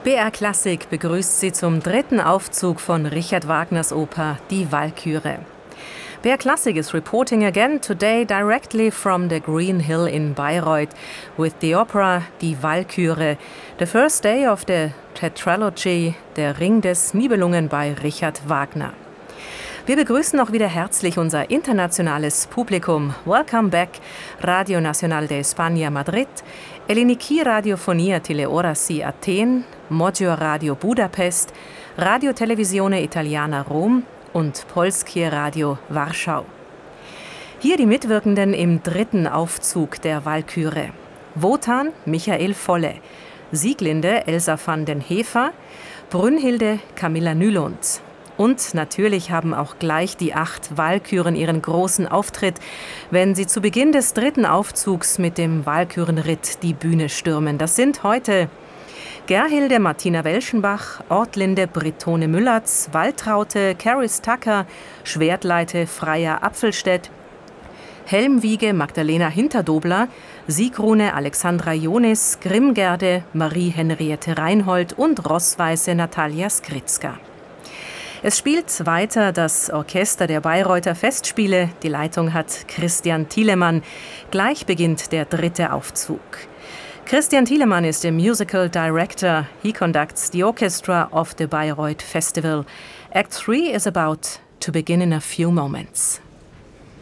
BR Klassik begrüßt Sie zum dritten Aufzug von Richard Wagners Oper Die Walküre. BR Klassik is reporting again today directly from the Green Hill in Bayreuth with the opera Die Walküre, the first day of the tetralogy Der Ring des Nibelungen bei Richard Wagner. Wir begrüßen auch wieder herzlich unser internationales Publikum. Welcome back, Radio Nacional de España Madrid, Eliniki Radiofonia Teleorasi Athen, Magyar Radio Budapest, Radio Televisione Italiana Rom und Polskie Radio Warschau. Hier die Mitwirkenden im dritten Aufzug der Walküre. Wotan Michael Volle, Sieglinde Elsa van den Heever, Brünnhilde Camilla Nylund. Und natürlich haben auch gleich die 8 Walküren ihren großen Auftritt, wenn sie zu Beginn des dritten Aufzugs mit dem Walkürenritt die Bühne stürmen. Das sind heute Gerhilde Martina Welschenbach, Ortlinde Brittone Müllertz, Waltraute Caris Tucker, Schwertleite Freya Apfelstedt, Helmwiege Magdalena Hinterdobler, Siegrune Alexandra Jonis, Grimmgerde Marie Henriette Reinhold und Rossweiße Natalia Skritzka. Es spielt weiter das Orchester der Bayreuther Festspiele. Die Leitung hat Christian Thielemann. Gleich beginnt der dritte Aufzug. Christian Thielemann is the musical director. He conducts the orchestra of the Bayreuth Festival. Act 3 is about to begin in a few moments.